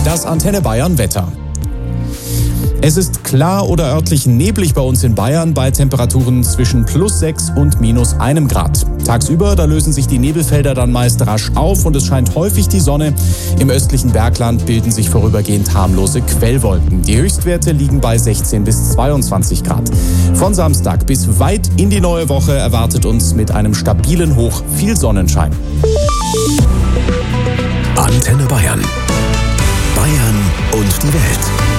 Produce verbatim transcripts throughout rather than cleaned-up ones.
Das Antenne Bayern Wetter. Es ist klar oder örtlich neblig bei uns in Bayern bei Temperaturen zwischen plus sechs und minus einem Grad. Tagsüber, da lösen sich die Nebelfelder dann meist rasch auf und es scheint häufig die Sonne. Im östlichen Bergland bilden sich vorübergehend harmlose Quellwolken. Die Höchstwerte liegen bei sechzehn bis zweiundzwanzig Grad. Von Samstag bis weit in die neue Woche erwartet uns mit einem stabilen Hoch viel Sonnenschein. Antenne Bayern. Bayern und die Welt.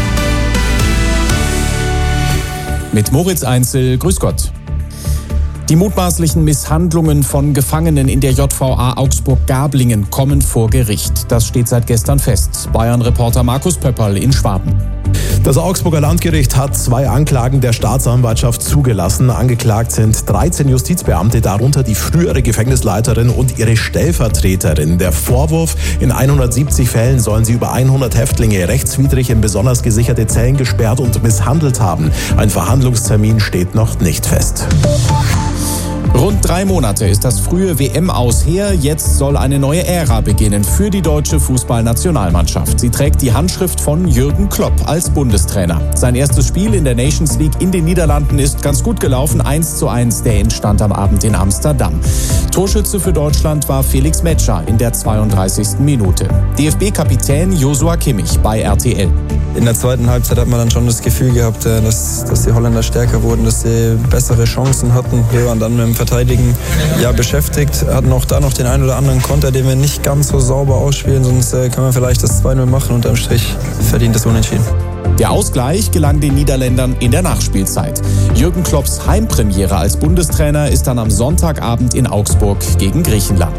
Mit Moritz Einzel, grüß Gott. Die mutmaßlichen Misshandlungen von Gefangenen in der J V A Augsburg-Gablingen kommen vor Gericht. Das steht seit gestern fest. Bayern-Reporter Markus Pöpperl in Schwaben. Das Augsburger Landgericht hat zwei Anklagen der Staatsanwaltschaft zugelassen. Angeklagt sind dreizehn Justizbeamte, darunter die frühere Gefängnisleiterin und ihre Stellvertreterin. Der Vorwurf: in hundertsiebzig Fällen sollen sie über hundert Häftlinge rechtswidrig in besonders gesicherte Zellen gesperrt und misshandelt haben. Ein Verhandlungstermin steht noch nicht fest. Rund drei Monate ist das frühe W M-Aus her. Jetzt soll eine neue Ära beginnen für die deutsche Fußballnationalmannschaft. Sie trägt die Handschrift von Jürgen Klopp als Bundestrainer. Sein erstes Spiel in der Nations League in den Niederlanden ist ganz gut gelaufen. eins zu eins der Endstand am Abend in Amsterdam. Torschütze für Deutschland war Felix Metscher in der zweiunddreißigsten Minute. D F B-Kapitän Joshua Kimmich bei R T L. In der zweiten Halbzeit hat man dann schon das Gefühl gehabt, dass, dass die Holländer stärker wurden, dass sie bessere Chancen hatten. Wir waren dann mit dem Verteidigen ja, beschäftigt, hatten auch da noch den einen oder anderen Konter, den wir nicht ganz so sauber ausspielen, sonst äh, kann man vielleicht das zwei null machen. Unterm Strich verdient das Unentschieden. Der Ausgleich gelang den Niederländern in der Nachspielzeit. Jürgen Klopps Heimpremiere als Bundestrainer ist dann am Sonntagabend in Augsburg gegen Griechenland.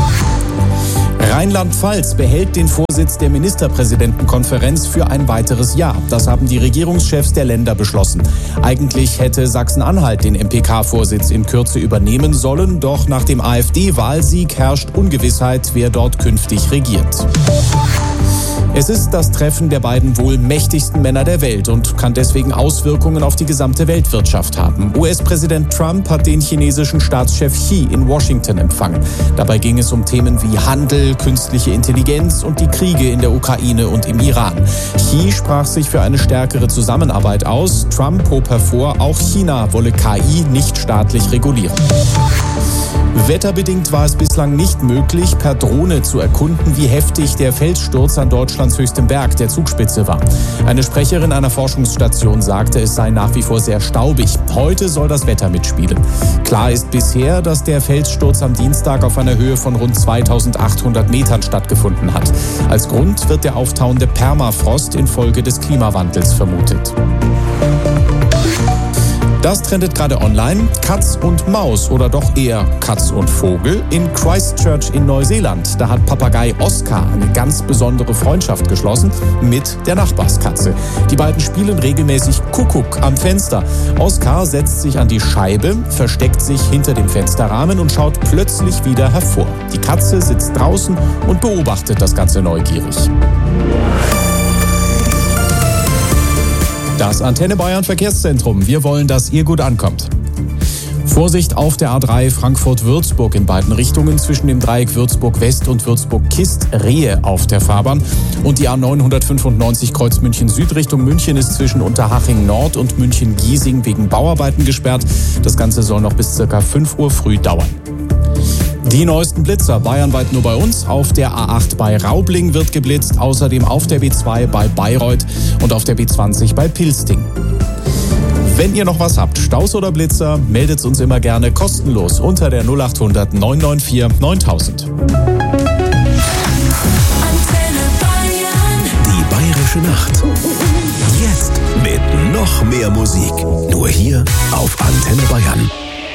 Rheinland-Pfalz behält den Vorsitz der Ministerpräsidentenkonferenz für ein weiteres Jahr. Das haben die Regierungschefs der Länder beschlossen. Eigentlich hätte Sachsen-Anhalt den M P K-Vorsitz in Kürze übernehmen sollen, doch nach dem A f D-Wahlsieg herrscht Ungewissheit, wer dort künftig regiert. Es ist das Treffen der beiden wohl mächtigsten Männer der Welt und kann deswegen Auswirkungen auf die gesamte Weltwirtschaft haben. U S-Präsident Trump hat den chinesischen Staatschef Xi in Washington empfangen. Dabei ging es um Themen wie Handel, künstliche Intelligenz und die Kriege in der Ukraine und im Iran. Xi sprach sich für eine stärkere Zusammenarbeit aus. Trump hob hervor, auch China wolle K I nicht staatlich regulieren. Wetterbedingt war es bislang nicht möglich, per Drohne zu erkunden, wie heftig der Felssturz an Deutschlands höchstem Berg, der Zugspitze, war. Eine Sprecherin einer Forschungsstation sagte, es sei nach wie vor sehr staubig. Heute soll das Wetter mitspielen. Klar ist bisher, dass der Felssturz am Dienstag auf einer Höhe von rund zweitausendachthundert Metern stattgefunden hat. Als Grund wird der auftauende Permafrost infolge des Klimawandels vermutet. Das trendet gerade online. Katz und Maus oder doch eher Katz und Vogel in Christchurch in Neuseeland. Da hat Papagei Oscar eine ganz besondere Freundschaft geschlossen mit der Nachbarskatze. Die beiden spielen regelmäßig Kuckuck am Fenster. Oscar setzt sich an die Scheibe, versteckt sich hinter dem Fensterrahmen und schaut plötzlich wieder hervor. Die Katze sitzt draußen und beobachtet das Ganze neugierig. Das Antenne Bayern Verkehrszentrum. Wir wollen, dass ihr gut ankommt. Vorsicht auf der A drei Frankfurt-Würzburg in beiden Richtungen zwischen dem Dreieck Würzburg-West und Würzburg-Kist. Rehe auf der Fahrbahn. Und die A neunhundertfünfundneunzig Kreuz München-Süd Richtung München ist zwischen Unterhaching-Nord und München-Giesing wegen Bauarbeiten gesperrt. Das Ganze soll noch bis ca. fünf Uhr früh dauern. Die neuesten Blitzer bayernweit nur bei uns. Auf der A acht bei Raubling wird geblitzt, außerdem auf der B zwei bei Bayreuth und auf der B zwanzig bei Pilsting. Wenn ihr noch was habt, Staus oder Blitzer, meldet uns immer gerne kostenlos unter der null achthundert neun neun vier neuntausend. Die Bayerische Nacht. Jetzt mit noch mehr Musik. Nur hier auf Antenne Bayern.